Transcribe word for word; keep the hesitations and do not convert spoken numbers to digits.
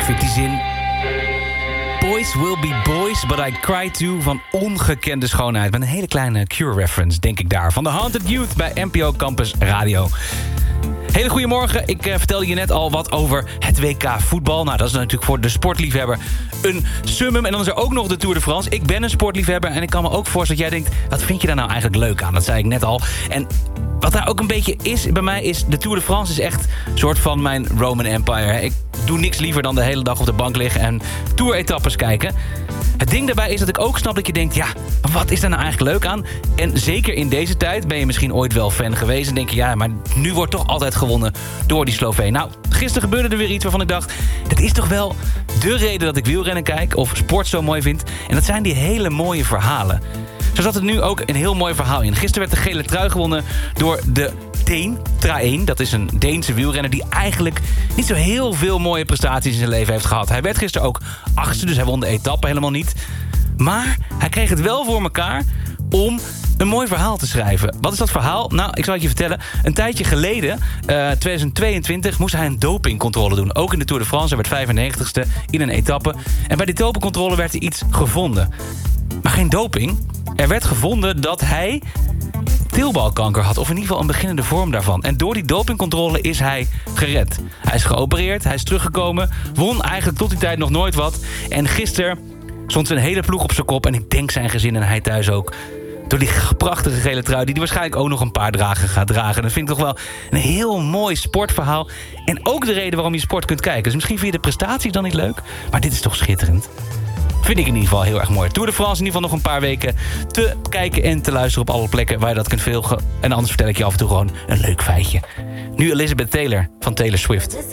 vind die zin... Boys will be boys, but I cry too, van ongekende schoonheid. Met een hele kleine Cure-reference, denk ik daar. Van The Haunted Youth bij N P O Campus Radio. Hele goedemorgen. Ik uh, vertelde je net al wat over het W K voetbal. Nou, dat is natuurlijk voor de sportliefhebber een summum. En dan is er ook nog de Tour de France. Ik ben een sportliefhebber en ik kan me ook voorstellen dat jij denkt... wat vind je daar nou eigenlijk leuk aan? Dat zei ik net al. En wat daar ook een beetje is bij mij is... de Tour de France is echt een soort van mijn Roman Empire. Ik doe niks liever dan de hele dag op de bank liggen... en Tour-etappes kijken. Het ding daarbij is dat ik ook snap dat je denkt... ja, maar wat is daar nou eigenlijk leuk aan? En zeker in deze tijd ben je misschien ooit wel fan geweest... en denk je, ja, maar nu wordt toch altijd gewonnen door die Sloveen. Nou, gisteren gebeurde er weer iets waarvan ik dacht... dat is toch wel de reden dat ik wielrennen kijk... of sport zo mooi vind. En dat zijn die hele mooie verhalen. Zo zat er nu ook een heel mooi verhaal in. Gisteren werd de gele trui gewonnen door de Deen, Traeen. Dat is een Deense wielrenner die eigenlijk niet zo heel veel mooie prestaties in zijn leven heeft gehad. Hij werd gisteren ook achtste, dus hij won de etappe helemaal niet. Maar hij kreeg het wel voor elkaar om een mooi verhaal te schrijven. Wat is dat verhaal? Nou, ik zal het je vertellen. Een tijdje geleden, uh, tweeduizend tweeëntwintig, moest hij een dopingcontrole doen. Ook in de Tour de France. Hij werd vijfennegentigste in een etappe. En bij die dopingcontrole werd er iets gevonden. Maar geen doping. Er werd gevonden dat hij teelbalkanker had. Of in ieder geval een beginnende vorm daarvan. En door die dopingcontrole is hij gered. Hij is geopereerd, hij is teruggekomen. Won eigenlijk tot die tijd nog nooit wat. En gisteren stond zijn hele ploeg op zijn kop. En ik denk zijn gezin en hij thuis ook. Door die prachtige gele trui die hij waarschijnlijk ook nog een paar dagen gaat dragen. Dat vind ik toch wel een heel mooi sportverhaal. En ook de reden waarom je sport kunt kijken. Dus misschien vind je de prestaties dan niet leuk. Maar dit is toch schitterend. Vind ik in ieder geval heel erg mooi. Tour de France in ieder geval nog een paar weken te kijken en te luisteren op alle plekken waar je dat kunt volgen. En anders vertel ik je af en toe gewoon een leuk feitje. Nu Elizabeth Taylor van Taylor Swift.